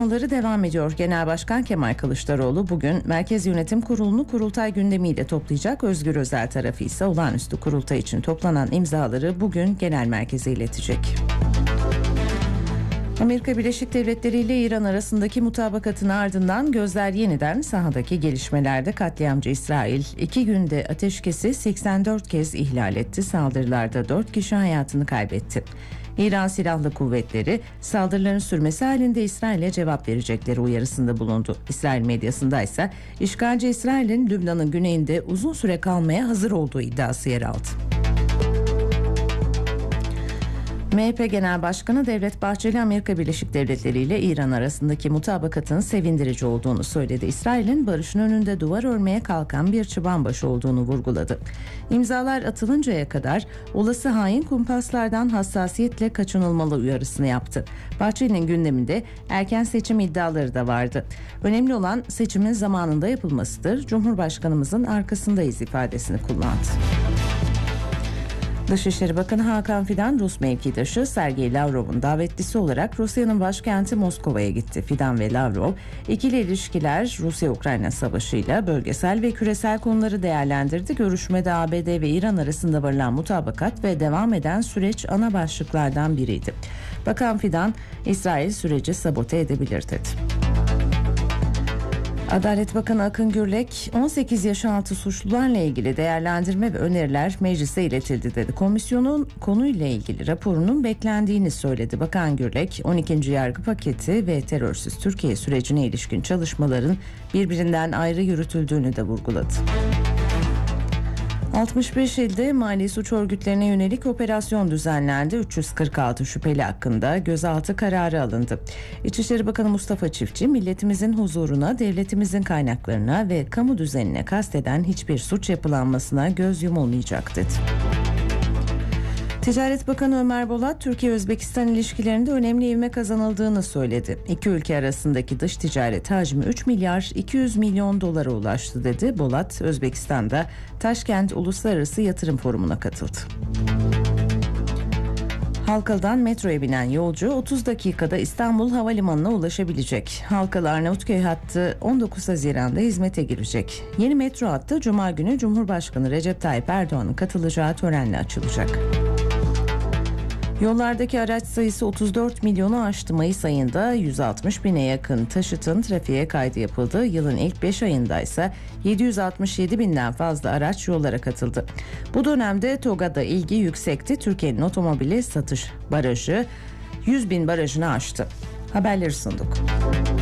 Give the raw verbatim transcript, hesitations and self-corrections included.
Çalışmaları devam ediyor. Genel Başkan Kemal Kılıçdaroğlu bugün Merkez Yönetim Kurulu'nu kurultay gündemiyle toplayacak. Özgür Özel tarafı ise olağanüstü kurultay için toplanan imzaları bugün genel merkeze iletecek. Amerika Birleşik Devletleri ile İran arasındaki mutabakatın ardından gözler yeniden sahadaki gelişmelerde. Katliamcı İsrail iki günde ateşkesi seksen dört kez ihlal etti. Saldırılarda dört kişi hayatını kaybetti. İran Silahlı Kuvvetleri saldırıların sürmesi halinde İsrail'e cevap verecekleri uyarısında bulundu. İsrail medyasında ise işgalci İsrail'in Lübnan'ın güneyinde uzun süre kalmaya hazır olduğu iddiası yer aldı. M H P Genel Başkanı Devlet Bahçeli, Amerika Birleşik Devletleri ile İran arasındaki mutabakatın sevindirici olduğunu söyledi. İsrail'in barışın önünde duvar örmeye kalkan bir çıbanbaşı olduğunu vurguladı. İmzalar atılıncaya kadar olası hain kumpaslardan hassasiyetle kaçınılmalı uyarısını yaptı. Bahçeli'nin gündeminde erken seçim iddiaları da vardı. Önemli olan seçimin zamanında yapılmasıdır. Cumhurbaşkanımızın arkasındayız ifadesini kullandı. Dışişleri Bakanı Hakan Fidan, Rus mevkidaşı Sergey Lavrov'un davetlisi olarak Rusya'nın başkenti Moskova'ya gitti. Fidan ve Lavrov, ikili ilişkiler, Rusya-Ukrayna savaşıyla bölgesel ve küresel konuları değerlendirdi. Görüşmede A B D ve İran arasında varılan mutabakat ve devam eden süreç ana başlıklardan biriydi. Bakan Fidan, İsrail süreci sabote edebilir dedi. Adalet Bakanı Akın Gürlek, on sekiz yaş altı suçlularla ilgili değerlendirme ve öneriler meclise iletildi dedi. Komisyonun konuyla ilgili raporunun beklendiğini söyledi. Bakan Gürlek, on ikinci yargı paketi ve terörsüz Türkiye sürecine ilişkin çalışmaların birbirinden ayrı yürütüldüğünü de vurguladı. altmış beş ilde mali suç örgütlerine yönelik operasyon düzenlendi. üç yüz kırk altı şüpheli hakkında gözaltı kararı alındı. İçişleri Bakanı Mustafa Çiftçi, milletimizin huzuruna, devletimizin kaynaklarına ve kamu düzenine kasteden hiçbir suç yapılanmasına göz yumulmayacak dedi. Ticaret Bakanı Ömer Bolat, Türkiye-Özbekistan ilişkilerinde önemli ivme kazanıldığını söyledi. İki ülke arasındaki dış ticaret hacmi üç milyar iki yüz milyon dolara ulaştı dedi. Bolat, Özbekistan'da Taşkent Uluslararası Yatırım Forumu'na katıldı. Halkalı'dan metroya binen yolcu otuz dakikada İstanbul Havalimanı'na ulaşabilecek. Halkalı Arnavutköy hattı on dokuz Haziran'da hizmete girecek. Yeni metro hattı Cuma günü Cumhurbaşkanı Recep Tayyip Erdoğan'ın katılacağı törenle açılacak. Yollardaki araç sayısı otuz dört milyonu aştı. Mayıs ayında yüz altmış bine yakın taşıtın trafiğe kaydı yapıldı. Yılın ilk beş ayında ise yedi yüz altmış yedi binden fazla araç yollara katıldı. Bu dönemde TOGA'da ilgi yüksekti. Türkiye'nin otomobili satış barajı yüz bin barajını aştı. Haberleri sunduk.